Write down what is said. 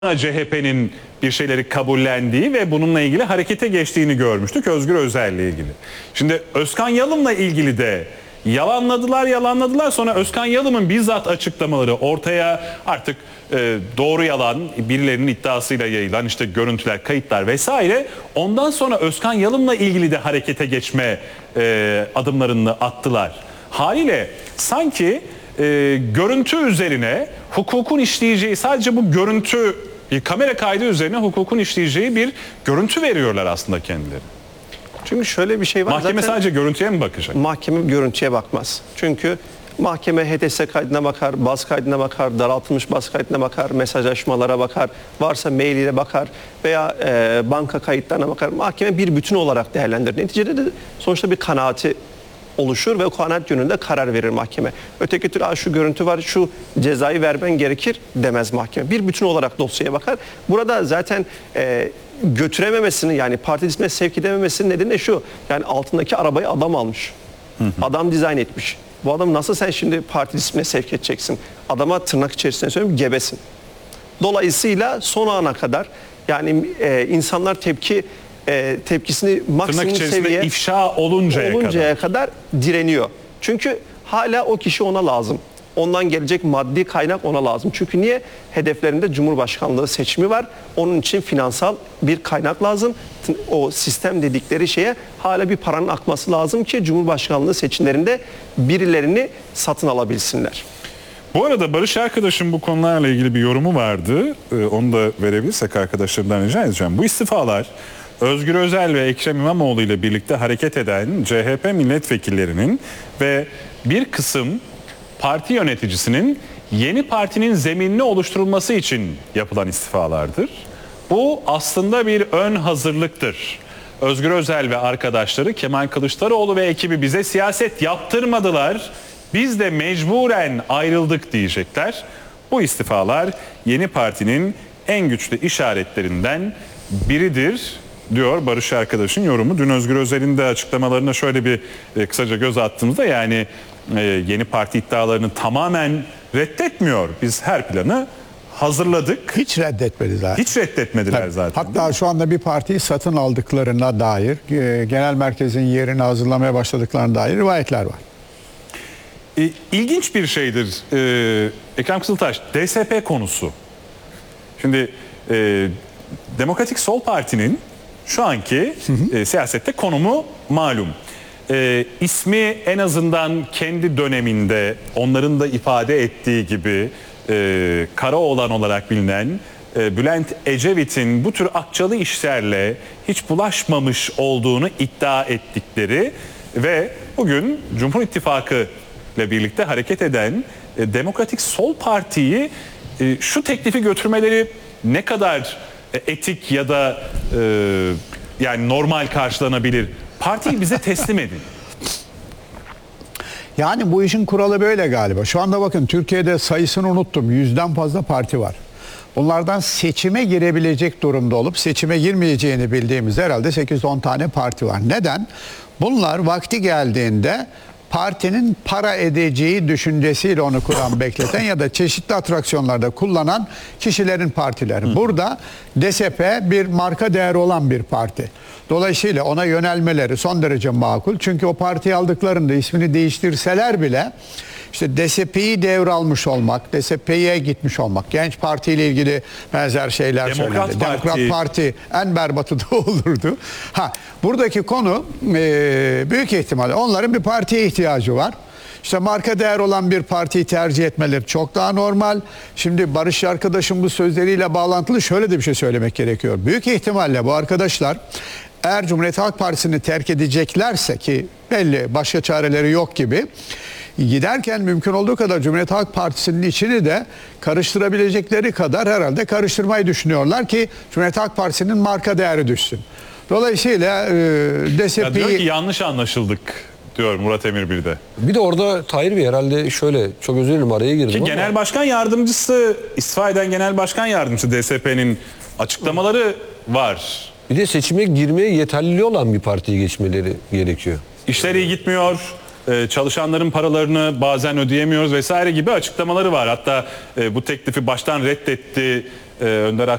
CHP'nin bir şeyleri kabullendiği ve bununla ilgili harekete geçtiğini görmüştük Özgür Özel'le ilgili. Şimdi Özkan Yalım'la ilgili de yalanladılar sonra Özkan Yalım'ın bizzat açıklamaları ortaya artık doğru yalan birilerinin iddiasıyla yayılan işte görüntüler, kayıtlar vesaire. Ondan sonra Özkan Yalım'la ilgili de harekete geçme adımlarını attılar. Haliyle sanki görüntü üzerine hukukun işleyeceği, sadece bu görüntü bir kamera kaydı üzerine hukukun işleyeceği bir görüntü veriyorlar aslında kendileri. Çünkü şöyle bir şey var. Mahkeme zaten sadece görüntüye mi bakacak? Mahkeme görüntüye bakmaz. Çünkü mahkeme HTS kaydına bakar, baz kaydına bakar, daraltılmış baz kaydına bakar, mesajlaşmalara bakar, varsa mail ile bakar veya banka kayıtlarına bakar. Mahkeme bir bütün olarak değerlendirir. Neticede de sonuçta bir kanaati oluşur ve o kanaat yönünde karar verir mahkeme. Öteki türlü şu görüntü var, şu cezayı vermen gerekir demez mahkeme. Bir bütün olarak dosyaya bakar. Burada zaten götürememesinin, yani parti disipline sevk edememesinin nedeni de şu. Yani altındaki arabayı adam almış. Adam dizayn etmiş. Bu adam nasıl sen şimdi parti disipline sevk edeceksin? Adama tırnak içerisinde söyleyeyim gebesin. Dolayısıyla son ana kadar yani insanlar tepkisini maksimum seviyeye ifşa oluncaya kadar direniyor. Çünkü hala o kişi ona lazım. Ondan gelecek maddi kaynak ona lazım. Çünkü niye? Hedeflerinde Cumhurbaşkanlığı seçimi var. Onun için finansal bir kaynak lazım. O sistem dedikleri şeye hala bir paranın akması lazım ki Cumhurbaşkanlığı seçimlerinde birilerini satın alabilsinler. Bu arada Barış arkadaşım bu konularla ilgili bir yorumu vardı. Onu da verebilirsek arkadaşlarımdan rica edeceğim. Bu istifalar Özgür Özel ve Ekrem İmamoğlu ile birlikte hareket eden CHP milletvekillerinin ve bir kısım parti yöneticisinin yeni partinin zeminini oluşturulması için yapılan istifalardır. Bu aslında bir ön hazırlıktır. Özgür Özel ve arkadaşları Kemal Kılıçdaroğlu ve ekibi bize siyaset yaptırmadılar. Biz de mecburen ayrıldık diyecekler. Bu istifalar yeni partinin en güçlü işaretlerinden biridir diyor Barış arkadaşın yorumu. Dün Özgür Özel'in de açıklamalarına şöyle bir kısaca göz attığımızda yani yeni parti iddialarını tamamen reddetmiyor. Biz her planı hazırladık. Hiç reddetmediler. Hiç reddetmediler zaten. Hatta şu anda bir partiyi satın aldıklarına dair, genel merkezin yerini hazırlamaya başladıklarına dair rivayetler var. İlginç bir şeydir Ekrem Kızıltaş, DSP konusu. Şimdi Demokratik Sol Parti'nin şu anki siyasette konumu malum. İsmi en azından kendi döneminde onların da ifade ettiği gibi Karaoğlan olarak bilinen Bülent Ecevit'in bu tür akçalı işlerle hiç bulaşmamış olduğunu iddia ettikleri ve bugün Cumhur İttifakı ile birlikte hareket eden Demokratik Sol Parti'yi şu teklifi götürmeleri ne kadar etik ya da yani normal karşılanabilir? Partiyi bize teslim edin. Yani bu işin kuralı böyle galiba. Şu anda bakın Türkiye'de sayısını unuttum. 100'den fazla parti var. Bunlardan seçime girebilecek durumda olup seçime girmeyeceğini bildiğimiz herhalde 8-10 tane parti var. Neden? Bunlar vakti geldiğinde partinin para edeceği düşüncesiyle onu kuran, bekleten ya da çeşitli atraksiyonlarda kullanan kişilerin partileri. Burada DSP bir marka değeri olan bir parti. Dolayısıyla ona yönelmeleri son derece makul. Çünkü o partiyi aldıklarında ismini değiştirseler bile işte DSP'yi devralmış olmak, DSP'ye gitmiş olmak, Genç Parti ile ilgili benzer şeyler söylendi. Demokrat Parti en berbatı da olurdu. Buradaki konu büyük ihtimalle onların bir partiye ihtiyacı var. İşte marka değer olan bir partiyi tercih etmeleri çok daha normal. Şimdi Barış arkadaşım bu sözleriyle bağlantılı şöyle de bir şey söylemek gerekiyor. Büyük ihtimalle bu arkadaşlar eğer Cumhuriyet Halk Partisi'ni terk edeceklerse ki belli başka çareleri yok gibi giderken mümkün olduğu kadar Cumhuriyet Halk Partisi'nin içini de karıştırabilecekleri kadar herhalde karıştırmayı düşünüyorlar ki Cumhuriyet Halk Partisi'nin marka değeri düşsün. Dolayısıyla DSP'yi... Diyor ki yanlış anlaşıldık diyor Murat Emir bir de. Bir de orada Tahir Bey herhalde şöyle çok özür dilerim araya girdim ki ama... Genel Başkan Yardımcısı, istifa eden Genel Başkan Yardımcısı DSP'nin açıklamaları var. Bir de seçime girmeye yeterliliği olan bir partiye geçmeleri gerekiyor. İşler iyi gitmiyor, çalışanların paralarını bazen ödeyemiyoruz vesaire gibi açıklamaları var. Hatta bu teklifi baştan reddetti Önder